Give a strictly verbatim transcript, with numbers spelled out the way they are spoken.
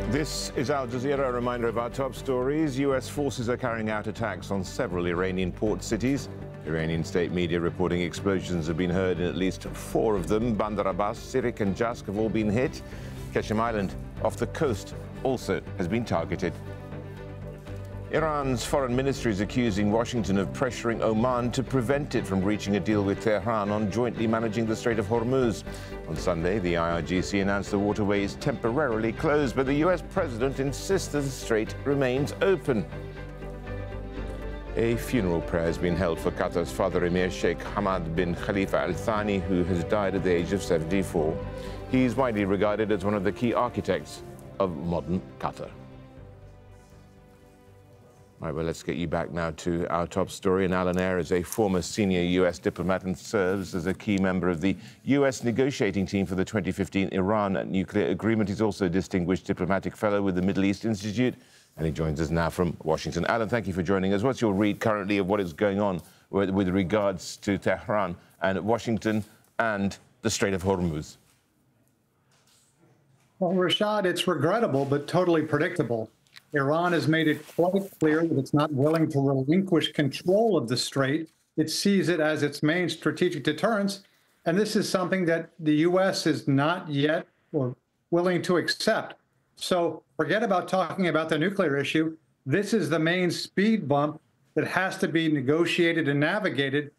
This is Al Jazeera. A reminder of our top stories. U S forces are carrying out attacks on several Iranian port cities. Iranian state media reporting explosions have been heard in at least four of them. Bandar Abbas, Sirik and Jask have all been hit. Qeshm Island off the coast also has been targeted. Iran's foreign ministry is accusing Washington of pressuring Oman to prevent it from reaching a deal with Tehran on jointly managing the Strait of Hormuz. On Sunday, the I R G C announced the waterway is temporarily closed, but the U S president insists that the strait remains open. A funeral prayer has been held for Qatar's father Emir Sheikh Hamad bin Khalifa Al Thani, who has died at the age of seventy-four. He is widely regarded as one of the key architects of modern Qatar. Right, well, let's get you back now to our top story. And Alan Eyre is a former senior U S diplomat and serves as a key member of the U S negotiating team for the twenty fifteen Iran nuclear agreement. He's also a distinguished diplomatic fellow with the Middle East Institute, and he joins us now from Washington. Alan, thank you for joining us. What's your read currently of what is going on with, with regards to Tehran and Washington and the Strait of Hormuz? Well, Rashad, it's regrettable, but totally predictable. Iran has made it quite clear that it's not willing to relinquish control of the strait. It sees it as its main strategic deterrence, and this is something that the U S is not yet or willing to accept. So forget about talking about the nuclear issue. This is the main speed bump that has to be negotiated and navigated